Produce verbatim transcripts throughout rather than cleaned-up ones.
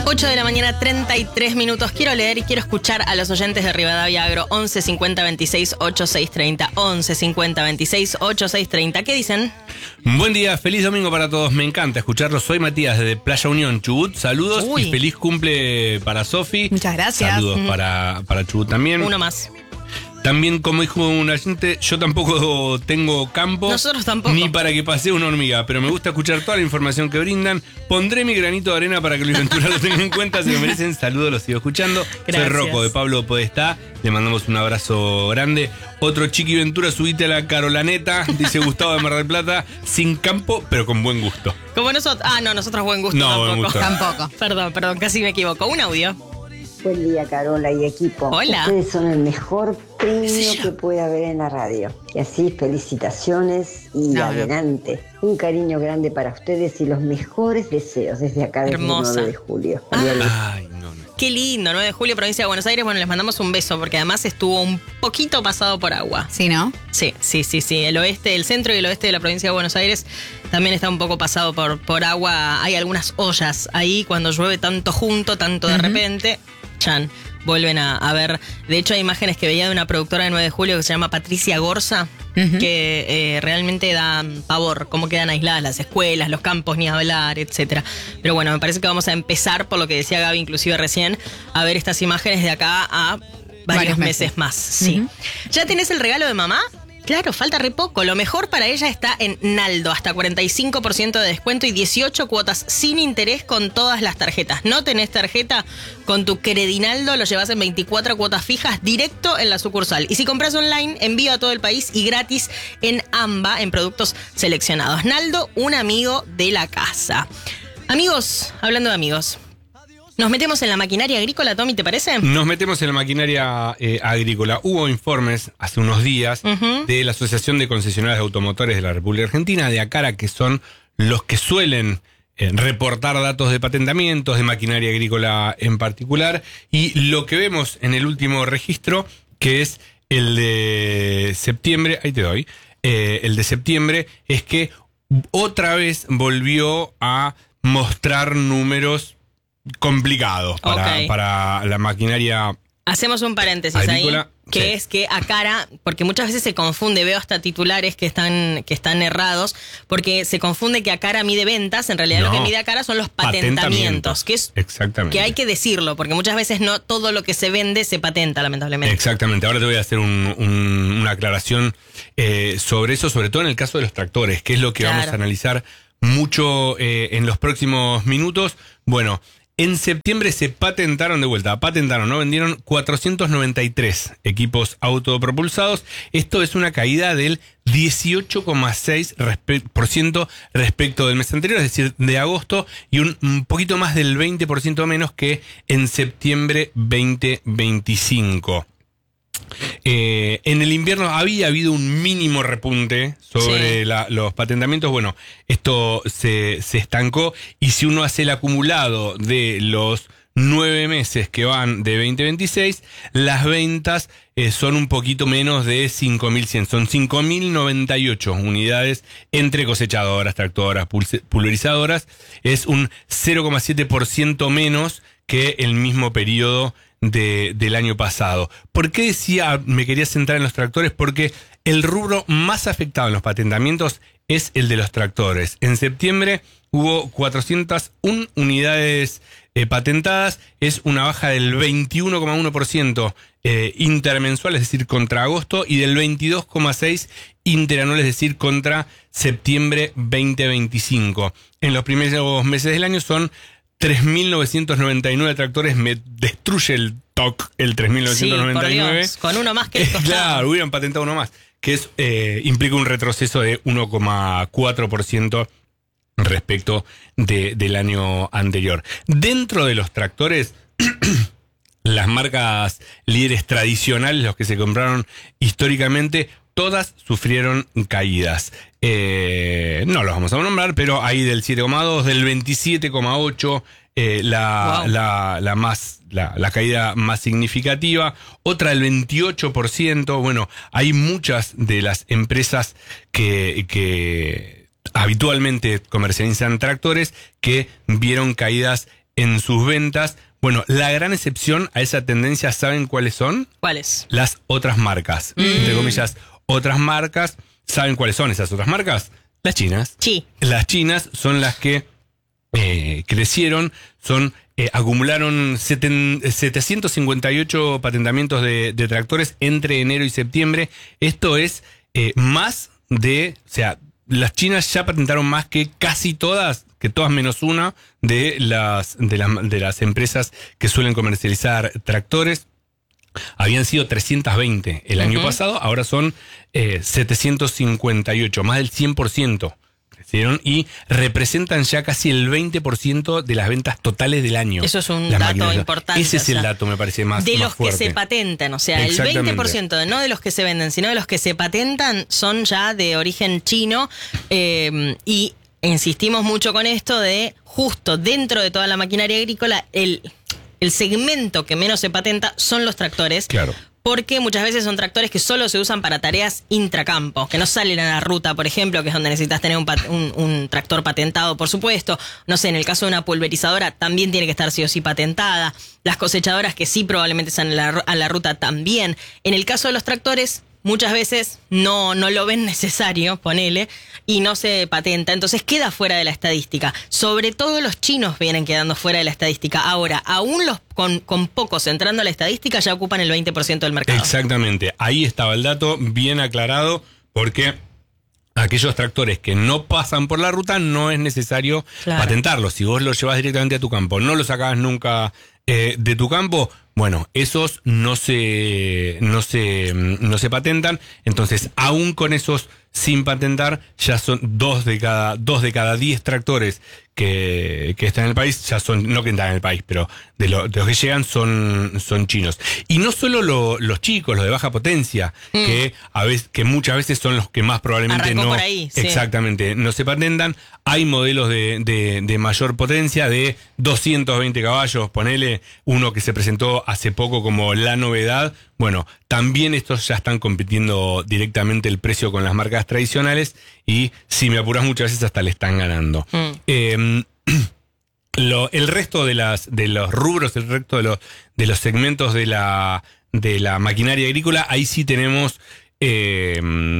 ocho de la mañana, treinta y tres minutos. Quiero leer y quiero escuchar a los oyentes de Rivadavia Agro. once cincuenta veintiséis ochenta y seis treinta. once cincuenta veintiséis ochenta y seis treinta. ¿Qué dicen? Buen día, feliz domingo para todos. Me encanta escucharlos. Soy Matías desde Playa Unión, Chubut. Saludos. Uy. Y feliz cumple para Sofi. Muchas gracias. Saludos Mm. para, para Chubut también. Uno más. También, como dijo un oyente, yo tampoco tengo campo. Nosotros tampoco. Ni para que pase una hormiga, pero me gusta escuchar toda la información que brindan. Pondré mi granito de arena para que Luis Ventura lo tenga en cuenta. Se lo merecen. Saludos, los sigo escuchando. Gracias. Soy Rocco de Pablo Podestá. Le mandamos un abrazo grande. Otro Chiqui Ventura, subite a la Carolaneta. Dice Gustavo de Mar del Plata. Sin campo, pero con buen gusto. Como nosotros. Ah, no, nosotros buen gusto No, tampoco. buen gusto. Tampoco. Perdón, perdón, casi me equivoco. Un audio. Buen día, Carola y equipo. Hola. Ustedes son el mejor premio Sí, yo. que puede haber en la radio. Y así, felicitaciones y No, no. adelante. Un cariño grande para ustedes y los mejores deseos desde acá, desde Hermosa. el nueve de julio. Ah. Adiós. Ay, no, no. Qué lindo, nueve de julio, provincia de Buenos Aires. Bueno, les mandamos un beso porque además estuvo un poquito pasado por agua. ¿Sí, no? Sí, sí, sí, sí. El oeste, el centro y el oeste de la provincia de Buenos Aires también está un poco pasado por, por agua. Hay algunas ollas ahí cuando llueve tanto junto, tanto de Ujú. repente. Chan, vuelven a, a ver. De hecho, hay imágenes que veía de una productora de nueve de julio que se llama Patricia Gorza, Ujú. que eh, realmente da pavor cómo quedan aisladas las escuelas, los campos, ni hablar, etcétera. Pero bueno, me parece que vamos a empezar, por lo que decía Gaby inclusive recién, a ver estas imágenes de acá a varios, Varios meses. meses. más. Sí. Ujú. ¿Ya tenés el regalo de mamá? Claro, falta re poco. Lo mejor para ella está en Naldo, hasta cuarenta y cinco por ciento de descuento y dieciocho cuotas sin interés con todas las tarjetas. ¿No tenés tarjeta? Con tu Credinaldo lo llevas en veinticuatro cuotas fijas directo en la sucursal. Y si compras online, envío a todo el país y gratis en AMBA en productos seleccionados. Naldo, un amigo de la casa. Amigos, hablando de amigos, nos metemos en la maquinaria agrícola, Tommy, ¿te parece? Nos metemos en la maquinaria eh, agrícola. Hubo informes hace unos días Ujú. de la Asociación de Concesionarios de Automotores de la República Argentina, de ACARA, que son los que suelen eh, reportar datos de patentamientos, de maquinaria agrícola en particular. Y lo que vemos en el último registro, que es el de septiembre, ahí te doy, eh, el de septiembre, es que otra vez volvió a mostrar números complicados para, Ok. para la maquinaria. Hacemos un paréntesis Agrícola, ahí, que sí. es que ACARA, porque muchas veces se confunde, veo hasta titulares que están, que están errados, porque se confunde que ACARA mide ventas, en realidad No. lo que mide ACARA son los patentamientos, que es Exactamente. que hay que decirlo, porque muchas veces no todo lo que se vende se patenta, lamentablemente. Exactamente. Ahora te voy a hacer un- un- una aclaración eh, sobre eso, sobre todo en el caso de los tractores, que es lo que Claro. vamos a analizar mucho eh, en los próximos minutos. Bueno, en septiembre se patentaron de vuelta, patentaron, ¿no? Vendieron cuatrocientos noventa y tres equipos autopropulsados. Esto es una caída del dieciocho coma seis por ciento respecto del mes anterior, es decir, de agosto, y un, un poquito más del veinte por ciento menos que en septiembre veinte veinticinco. Eh, en el invierno había habido un mínimo repunte sobre Sí. la- los patentamientos. Bueno, esto se, se estancó, y si uno hace el acumulado de los nueve meses que van de veinte veintiséis, las ventas eh, son un poquito menos de cinco mil cien, son cinco mil noventa y ocho unidades entre cosechadoras, tractoras, pulse- pulverizadoras. Es un cero coma siete por ciento menos que el mismo periodo de, del año pasado. ¿Por qué decía, me quería centrar en los tractores? Porque el rubro más afectado en los patentamientos es el de los tractores. En septiembre hubo cuatrocientas una unidades eh, patentadas, es una baja del veintiuno coma uno por ciento eh, intermensual, es decir, contra agosto, y del veintidós coma seis por ciento interanual, es decir, contra septiembre veinte veinticinco. En los primeros meses del año son tres mil novecientos noventa y nueve tractores. Me destruye el T O C el tres mil Sí, novecientos por noventa y nueve. Dios, con uno más que el costado. Claro, hubieran patentado uno más, que es eh, implica un retroceso de uno coma cuatro por ciento respecto de, del año anterior. Dentro de los tractores, las marcas líderes tradicionales, los que se compraron históricamente, todas sufrieron caídas. Eh, no los vamos a nombrar, pero hay del siete coma dos, del veintisiete coma ocho, eh, la, Wow. la, la, más, la, la caída más significativa. Otra del veintiocho por ciento. Bueno, hay muchas de las empresas que... que habitualmente comercializan tractores que vieron caídas en sus ventas. Bueno, la gran excepción a esa tendencia, ¿saben cuáles son? ¿Cuáles? Las otras marcas. Mm. Entre comillas, otras marcas. ¿Saben cuáles son esas otras marcas? Las chinas. Sí. Las chinas son las que eh, crecieron, son eh, acumularon seten, setecientos cincuenta y ocho patentamientos de, de tractores entre enero y septiembre. Esto es eh, más de, o sea, las chinas ya patentaron más que casi todas, que todas menos una, de las, de las, de las empresas que suelen comercializar tractores. Habían sido trescientos veinte el año uh-huh. pasado, ahora son eh, setecientos cincuenta y ocho, más del cien por ciento crecieron y representan ya casi el veinte por ciento de las ventas totales del año. Eso es un dato máquinas. importante. Ese es o sea, el dato, me parece más de más los fuerte. Que se patentan, o sea, el veinte por ciento, no de los que se venden, sino de los que se patentan, son ya de origen chino eh, y insistimos mucho con esto de justo dentro de toda la maquinaria agrícola, el... El segmento que menos se patenta son los tractores. Claro. Porque muchas veces son tractores que solo se usan para tareas intracampo, que no salen a la ruta, por ejemplo, que es donde necesitas tener un, un, un tractor patentado, por supuesto. No sé, en el caso de una pulverizadora también tiene que estar sí o sí patentada. Las cosechadoras que sí probablemente salen a la, a la ruta también. En el caso de los tractores, muchas veces no, no lo ven necesario, ponele, y no se patenta. Entonces queda fuera de la estadística. Sobre todo los chinos vienen quedando fuera de la estadística. Ahora, aún los con, con pocos entrando a la estadística ya ocupan el veinte por ciento del mercado. Exactamente. Ahí estaba el dato bien aclarado, porque aquellos tractores que no pasan por la ruta no es necesario claro. patentarlos. Si vos los llevas directamente a tu campo, no los sacás nunca eh, de tu campo, bueno, esos no se, no se, no se patentan. Entonces, aún con esos sin patentar, ya son dos de cada, dos de cada diez tractores que, que están en el país, ya son, no que están en el país, pero de, lo, de los que llegan son, son chinos. Y no solo lo, los chicos, los de baja potencia, mm. que a veces, que muchas veces son los que más probablemente Arrancó no, por ahí, sí. exactamente, no se patentan. Hay modelos de, de, de mayor potencia, de doscientos veinte caballos, ponele, uno que se presentó hace poco como la novedad. Bueno, también estos ya están compitiendo directamente el precio con las marcas tradicionales y, si me apuras, muchas veces hasta le están ganando. Mm. Eh, lo, el resto de las de los rubros, el resto de los de los segmentos de la de la maquinaria agrícola, ahí sí tenemos eh,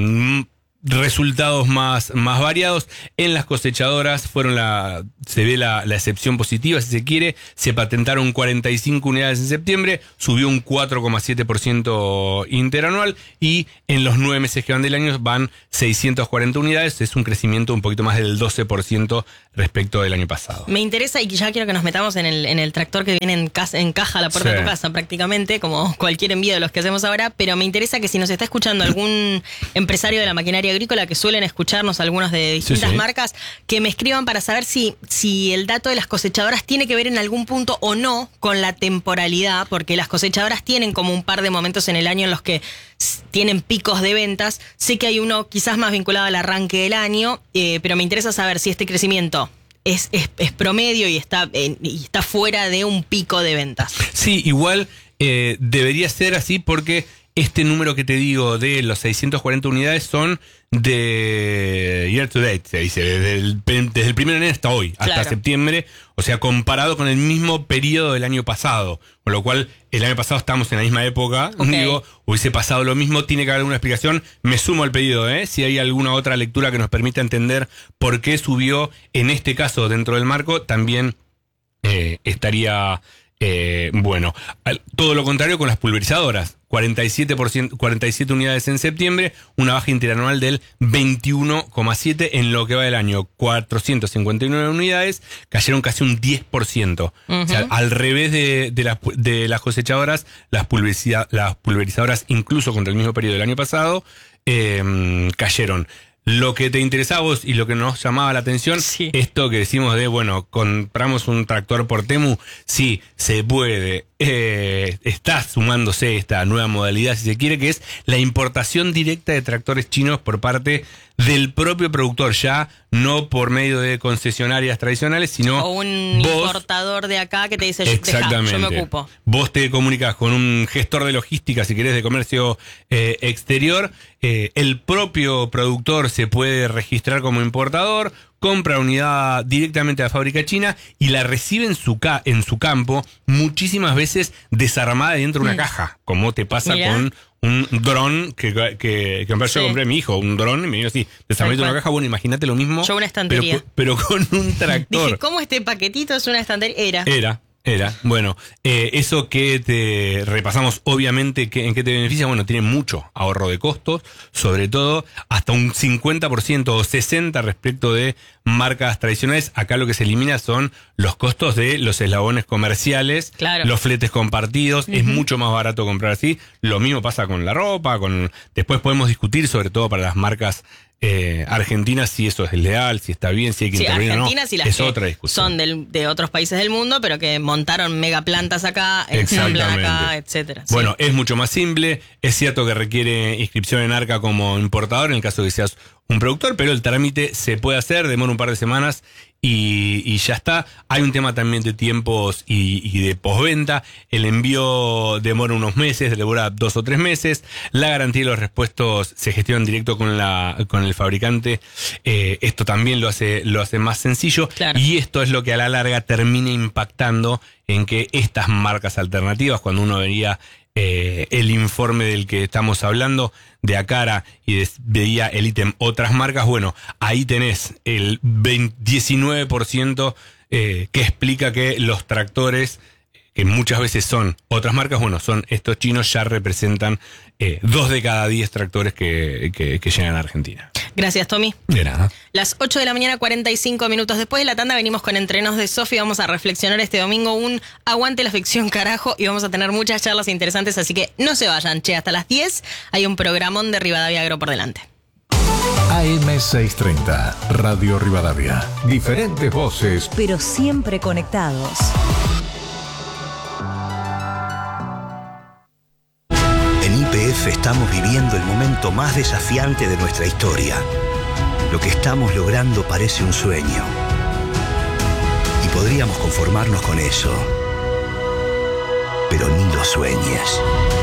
resultados más, más variados. En las cosechadoras fueron la, se ve la, la excepción positiva, si se quiere. Se patentaron cuarenta y cinco unidades en septiembre, subió un cuatro coma siete por ciento interanual, y en los nueve meses que van del año van seiscientas cuarenta unidades, es un crecimiento un poquito más del doce por ciento respecto del año pasado. Me interesa, y ya quiero que nos metamos en el, en el tractor que viene en, casa, en caja a la puerta sí. de tu casa prácticamente, como cualquier envío de los que hacemos ahora, pero me interesa que si nos está escuchando algún empresario de la maquinaria agrícola, que suelen escucharnos algunos de distintas sí, sí. marcas, que me escriban para saber si, si el dato de las cosechadoras tiene que ver en algún punto o no con la temporalidad, porque las cosechadoras tienen como un par de momentos en el año en los que tienen picos de ventas. Sé que hay uno quizás más vinculado al arranque del año, eh, pero me interesa saber si este crecimiento es, es, es promedio y está, eh, y está fuera de un pico de ventas. Sí, igual eh, debería ser así, porque este número que te digo de los seiscientas cuarenta unidades son de year to date, se dice, desde el, desde el primero de enero hasta hoy, hasta claro. septiembre, o sea, comparado con el mismo periodo del año pasado, con lo cual el año pasado estábamos en la misma época, okay. digo, hubiese pasado lo mismo, tiene que haber alguna explicación. Me sumo al pedido, ¿eh? Si hay alguna otra lectura que nos permita entender por qué subió en este caso dentro del marco, también eh, estaría eh, bueno. Todo lo contrario con las pulverizadoras. cuarenta y siete por ciento, cuarenta y siete unidades en septiembre, una baja interanual del veintiuno coma siete por ciento en lo que va del año. cuatrocientas cincuenta y nueve unidades, cayeron casi un diez por ciento. Uh-huh. O sea, al revés de, de, las, de las cosechadoras, las, pulveriza, las pulverizadoras, incluso contra el mismo periodo del año pasado, eh, cayeron. Lo que te interesaba a vos y lo que nos llamaba la atención, sí. esto que decimos de, bueno, compramos un tractor por Temu, sí, se puede. Eh, está sumándose esta nueva modalidad, si se quiere, que es la importación directa de tractores chinos por parte del propio productor, ya no por medio de concesionarias tradicionales, sino o un vos, importador de acá que te dice, exactamente, yo me ocupo. Vos te comunicas con un gestor de logística, si querés, de comercio eh, exterior, eh, el propio productor se puede registrar como importador, compra la unidad directamente a la fábrica china y la recibe en su, ca en su campo, muchísimas veces desarmada dentro de una mm. caja, como te pasa Mirá. con un dron que, que, que sí. yo compré a mi hijo, un dron, y me vino así, desarmado en una caja. Bueno, imagínate lo mismo. Yo una estantería. Pero, pero con un tractor. Dije, ¿cómo este paquetito es una estantería? Era. Era. Era, bueno, eh, eso que te repasamos, obviamente, que, ¿en qué te beneficia? Bueno, tiene mucho ahorro de costos, sobre todo hasta un cincuenta por ciento o sesenta por ciento respecto de marcas tradicionales. Acá lo que se elimina son los costos de los eslabones comerciales, claro. los fletes compartidos, uh-huh. es mucho más barato comprar así. Lo mismo pasa con la ropa, con después podemos discutir, sobre todo para las marcas Eh, Argentina, si eso es leal, si está bien, si hay que sí, intervenir o no, y las es que otra discusión. Son del, de otros países del mundo, pero que montaron megaplantas acá, ensamblan acá, etcétera. Bueno, sí. es mucho más simple. Es cierto que requiere inscripción en ARCA como importador en el caso de que seas un productor, pero el trámite se puede hacer, demora un par de semanas y, y ya está. Hay un tema también de tiempos y, y de postventa. El envío demora unos meses, demora dos o tres meses. La garantía y los repuestos se gestionan directo con la con el fabricante. Eh, esto también lo hace lo hace más sencillo. Claro. Y esto es lo que a la larga termina impactando en que estas marcas alternativas, cuando uno vería eh, el informe del que estamos hablando de Acara y de, veía el ítem otras marcas, bueno, ahí tenés el veinte, diecinueve por ciento eh, que explica que los tractores, que muchas veces son otras marcas, bueno, son estos chinos, ya representan eh, dos de cada diez tractores que, que, que llegan a Argentina. Gracias, Tommy. De nada. Las ocho de la mañana, cuarenta y cinco minutos. Después de la tanda venimos con Entrenos de Sofi. Vamos a reflexionar este domingo un aguante la ficción, carajo, y vamos a tener muchas charlas interesantes, así que no se vayan. Che, hasta las diez hay un programón de Rivadavia Agro por delante. A M seiscientos treinta, Radio Rivadavia. Diferentes voces, pero siempre conectados. En Y P F estamos viviendo el momento más desafiante de nuestra historia. Lo que estamos logrando parece un sueño. Y podríamos conformarnos con eso. Pero ni lo sueñes.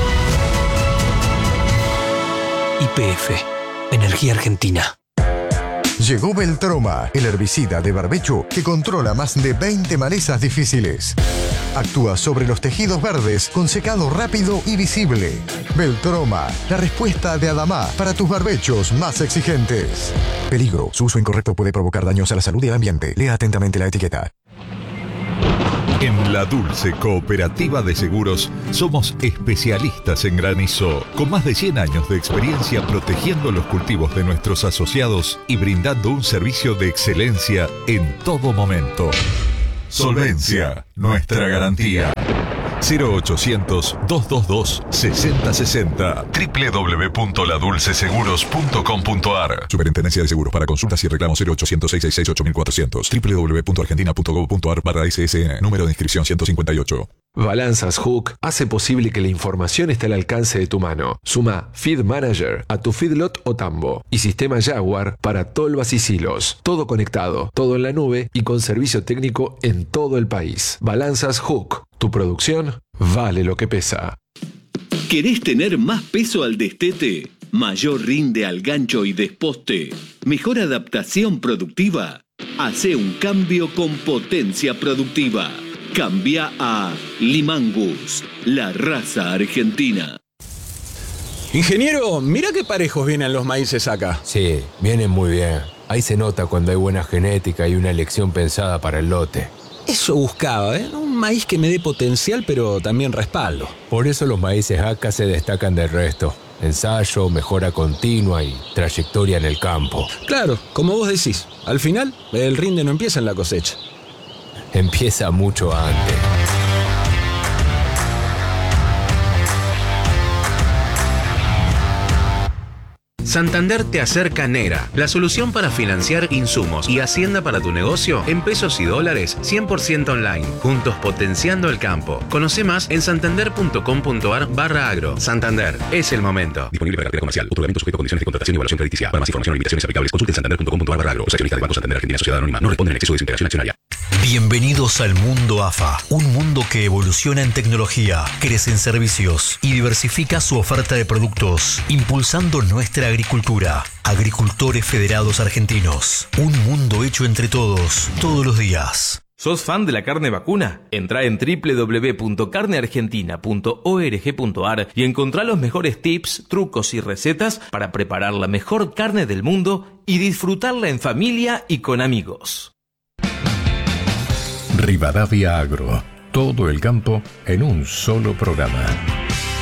Y P F, Energía Argentina. Llegó Beltroma, el herbicida de barbecho que controla más de veinte malezas difíciles. Actúa sobre los tejidos verdes con secado rápido y visible. Beltroma, la respuesta de Adamá para tus barbechos más exigentes. Peligro, su uso incorrecto puede provocar daños a la salud y al ambiente. Lea atentamente la etiqueta. En La Dulce Cooperativa de Seguros somos especialistas en granizo, con más de cien años de experiencia protegiendo los cultivos de nuestros asociados y brindando un servicio de excelencia en todo momento. Solvencia, nuestra garantía. cero ochocientos, doscientos veintidós, sesenta sesenta. doble u doble u doble u punto la dulce seguros punto com punto a r. Superintendencia de Seguros. Para consultas y reclamos cero ochocientos, seiscientos sesenta y seis, ocho mil cuatrocientos. doble u doble u doble u punto argentina punto gov punto a r barra S S N. Número de inscripción ciento cincuenta y ocho. Balanzas Hook hace posible que la información esté al alcance de tu mano. Suma Feed Manager a tu feedlot o tambo y sistema Jaguar para tolvas y silos. Todo conectado, todo en la nube y con servicio técnico en todo el país. Balanzas Hook. Tu producción vale lo que pesa. ¿Querés tener más peso al destete? ¿Mayor rinde al gancho y desposte? ¿Mejor adaptación productiva? Hace un cambio con Potencia Productiva. Cambia a Limangus, la raza argentina. Ingeniero, mira qué parejos vienen los maíces acá. Sí, vienen muy bien. Ahí se nota cuando hay buena genética y una elección pensada para el lote. Eso buscaba, ¿eh? Un maíz que me dé potencial, pero también respaldo. Por eso los maíces A C A se destacan del resto. Ensayo, mejora continua y trayectoria en el campo. Claro, como vos decís, al final el rinde no empieza en la cosecha. Empieza mucho antes. Santander te acerca Nera, la solución para financiar insumos y hacienda para tu negocio en pesos y dólares cien por ciento online. Juntos potenciando el campo. Conoce más en santander punto com punto a r barra agro. Santander, es el momento. Disponible para cartera comercial. Otorgamiento sujeto a condiciones de contratación y evaluación crediticia. Para más información o limitaciones aplicables, consulte en santander punto com punto a r barra agro. Los accionistas del Banco Santander Argentina Sociedad Anónima no responden en exceso de desintegración accionaria. Bienvenidos al mundo A F A, un mundo que evoluciona en tecnología, crece en servicios y diversifica su oferta de productos, impulsando nuestra agricultura. Agricultores Federados Argentinos, un mundo hecho entre todos, todos los días. ¿Sos fan de la carne vacuna? Entrá en doble u doble u doble u punto carne argentina punto org punto ar y encontrá los mejores tips, trucos y recetas para preparar la mejor carne del mundo y disfrutarla en familia y con amigos. Rivadavia Agro, todo el campo en un solo programa.